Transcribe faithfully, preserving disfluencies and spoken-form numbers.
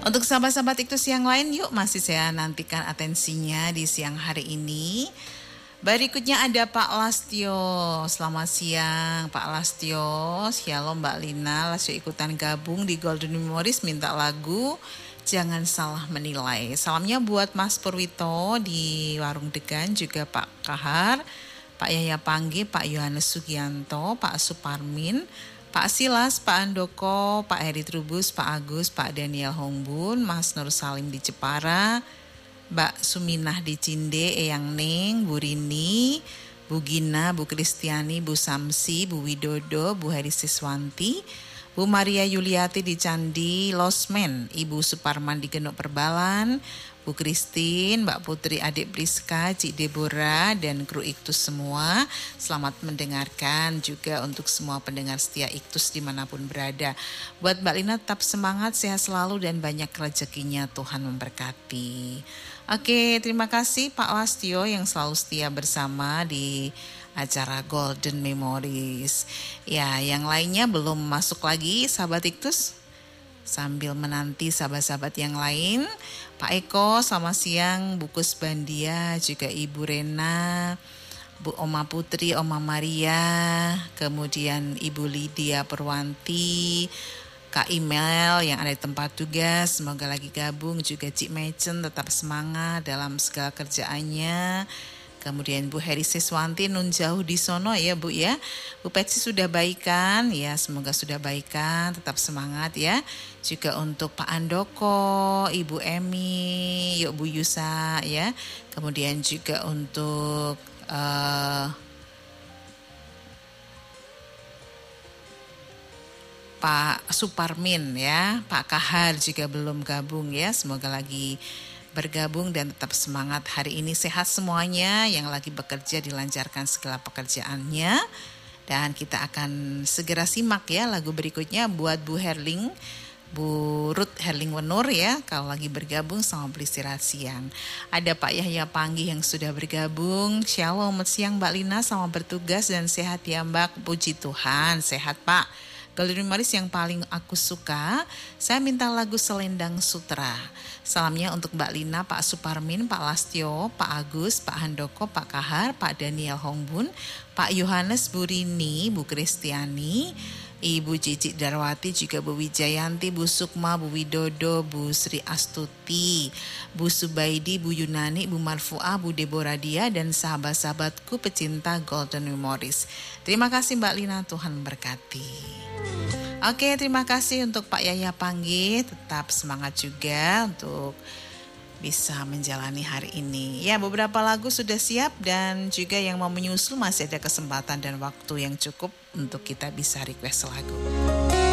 Untuk sahabat-sahabat Iktus yang lain, yuk masih saya nantikan atensinya di siang hari ini. Berikutnya ada Pak Lastio. Selamat siang Pak Lastio. Shalom Mbak Lina. Lastio ikutan gabung di Golden Memories, minta lagu Jangan Salah Menilai. Salamnya buat Mas Purwito di Warung Degan, juga Pak Kahar, Pak Yaya Panggi, Pak Yohanes Sugianto, Pak Suparmin, Pak Silas, Pak Andoko, Pak Heri Trubus, Pak Agus, Pak Daniel Hongbun, Mas Nur Salim di Jepara, Mbak Suminah di Cinde, Eyang Ning, Bu Rini, Bu Gina, Bu Kristiani, Bu Samsi, Bu Widodo, Bu Heri Siswanti, Bu Maria Yuliati di Candi Losmen, Ibu Suparman di Genuk Perbalan, Bu Kristin, Mbak Putri, Adik Priska, Cik Deborah, dan kru Iktus semua. Selamat mendengarkan juga untuk semua pendengar setia Iktus dimanapun berada. Buat Mbak Lina tetap semangat, sehat selalu, dan banyak rezekinya, Tuhan memberkati. Oke, terima kasih Pak Lastio yang selalu setia bersama di acara Golden Memories. Ya, yang lainnya belum masuk lagi, sahabat Iktus. Sambil menanti sahabat-sahabat yang lain, Pak Eko, selamat siang, Bu Kusbandia, juga Ibu Rena, Bu Oma Putri, Oma Maria, kemudian Ibu Lydia Perwanti, Kak Imel yang ada di tempat tugas, semoga lagi gabung, juga Cik Mecen tetap semangat dalam segala kerjaannya. Kemudian Bu Heri Siswanti, nun jauh di sono ya Bu ya. Bu Petsi sudah baikan ya, semoga sudah baikan, tetap semangat ya. Juga untuk Pak Andoko, Ibu Emi, yuk Bu Yusa ya. Kemudian juga untuk uh, Pak Suparmin ya, Pak Kahar juga belum gabung ya, semoga lagi bergabung dan tetap semangat. Hari ini sehat semuanya, yang lagi bekerja dilancarkan segala pekerjaannya. Dan kita akan segera simak ya lagu berikutnya buat Bu Herling, Bu Ruth Herling Wenur ya, kalau lagi bergabung sama beristirahat siang. Ada Pak Yahya Panggi yang sudah bergabung. Shalom, selamat siang Mbak Lina, sama bertugas dan sehat ya Mbak. Puji Tuhan, sehat Pak. Golden Memories yang paling aku suka, saya minta lagu Selendang Sutra. Salamnya untuk Mbak Lina, Pak Suparmin, Pak Lastio, Pak Agus, Pak Handoko, Pak Kahar, Pak Daniel Hongbun, Pak Yohanes, Bu Rini, Bu Kristiani, Ibu Cici Darwati, juga Bu Wijayanti, Bu Sukma, Bu Widodo, Bu Sri Astuti, Bu Subaidi, Bu Yunani, Bu Marfuah, Bu Deborah Dia, dan sahabat-sahabatku pecinta Golden Memories. Terima kasih Mbak Lina, Tuhan berkati. Oke, terima kasih untuk Pak Yaya Panggi, tetap semangat juga untuk bisa menjalani hari ini. Ya, beberapa lagu sudah siap dan juga yang mau menyusul masih ada kesempatan dan waktu yang cukup untuk kita bisa request lagu.